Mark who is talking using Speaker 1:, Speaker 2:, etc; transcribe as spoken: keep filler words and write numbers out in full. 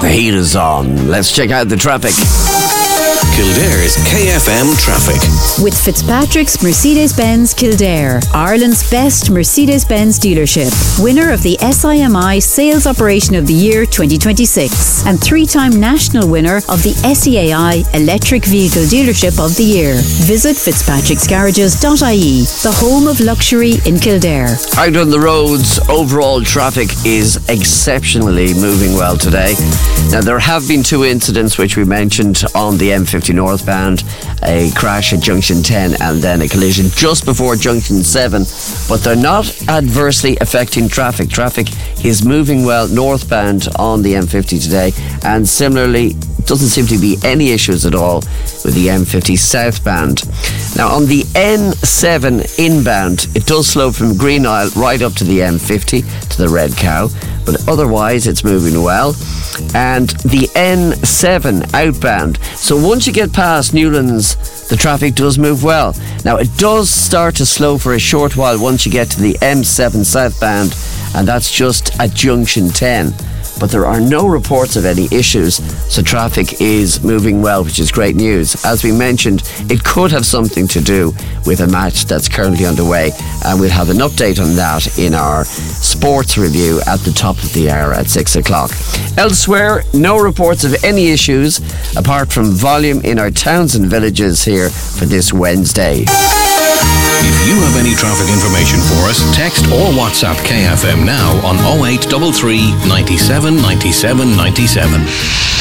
Speaker 1: The heat is on. Let's check out the traffic.
Speaker 2: Kildare's K F M traffic.
Speaker 3: With Fitzpatrick's Mercedes-Benz Kildare, Ireland's best Mercedes-Benz dealership, winner of the S I M I Sales Operation of the Year twenty twenty-six, and three-time national winner of the S E A I Electric Vehicle Dealership of the Year. Visit fitzpatricks garages dot I E, the home of luxury in Kildare.
Speaker 1: Out on the roads, overall traffic is exceptionally moving well today. Now, there have been two incidents which we mentioned on the M fifty northbound, a crash at junction ten and then a collision just before junction seven, but they're not adversely affecting traffic. Traffic is moving well northbound on the M fifty today, and similarly doesn't seem to be any issues at all with the M fifty southbound. Now, on the N seven inbound, it does slow from Green Isle right up to the M fifty to the Red Cow, but otherwise it's moving well. And the N seven outbound, so once you get past Newlands, the traffic does move well. Now, it does start to slow for a short while once you get to the M seven southbound, and that's just at junction ten. But there are no reports of any issues, so traffic is moving well, which is great news. As we mentioned, it could have something to do with a match that's currently underway, and we'll have an update on that in our sports review at the top of the hour at six o'clock. Elsewhere, no reports of any issues apart from volume in our towns and villages here for this Wednesday.
Speaker 2: If you have any traffic information for us, text or WhatsApp K F M now on oh eight three three, ninety-seven, ninety-seven, ninety-seven.